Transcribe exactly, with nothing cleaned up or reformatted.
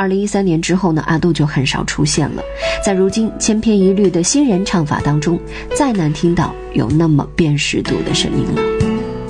二零一三年之后呢，阿杜就很少出现了。在如今千篇一律的新人唱法当中，再难听到有那么辨识度的声音了。